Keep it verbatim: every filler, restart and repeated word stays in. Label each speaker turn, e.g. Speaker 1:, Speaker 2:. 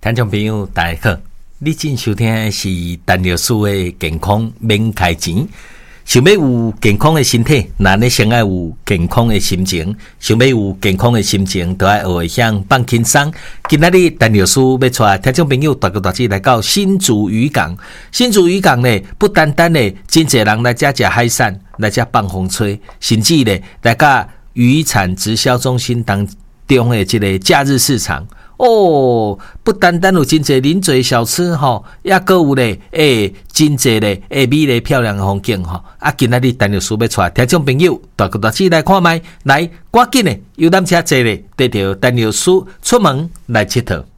Speaker 1: 听众朋友大家好，你正收听的是陈老师的健康免开钱。想要有健康的身体，那你先要有健康的心情。想要有健康的心情，就要学向放轻松。今仔日陈老师要带听众朋友大个大姐来到新竹渔港。新竹渔港呢，不单单呢，真侪人来遮食海产，来遮放风吹，甚至呢，来甲渔产直销中心当中的这个假日市场。哦，不单单有真侪人做小吃吼，也搁有咧，诶，真侪咧，诶，美丽漂亮的风景吼。啊，今仔日陈老师要带听众朋友大个大姐来看卖，来赶紧咧，游览车坐咧，带着陈老师出门来佚佗。